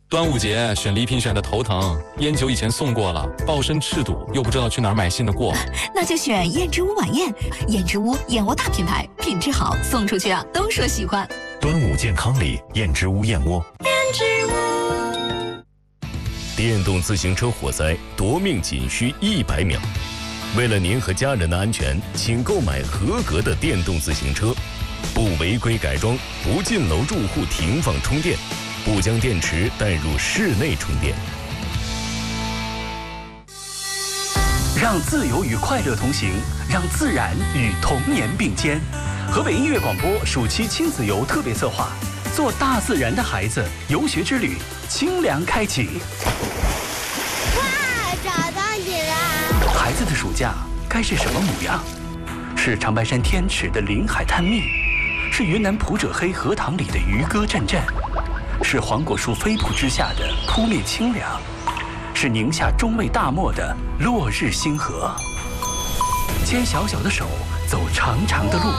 端午节选礼品选的头疼，烟酒以前送过了，抱身赤赌，又不知道去哪儿买新的过。 那就选燕之屋晚宴，燕之屋燕窝大品牌，品质好，送出去啊都说喜欢。 端午健康礼，燕之屋燕窝。 燕之屋。 电动自行车火灾夺命仅需100秒。为了您和家人的安全，请购买合格的电动自行车，不违规改装，不进楼住户停放充电，不将电池带入室内充电。 让自由与快乐同行，让自然与童年并肩。河北音乐广播暑期亲子游特别策划，做大自然的孩子游学之旅，清凉开启。 哇，找到你了！ 孩子的暑假该是什么模样？是长白山天池的临海探秘，是云南普者黑荷塘里的渔歌阵阵，是黄果树飞瀑之下的扑面清凉，是宁夏中卫大漠的落日星河。牵小小的手，走长长的路。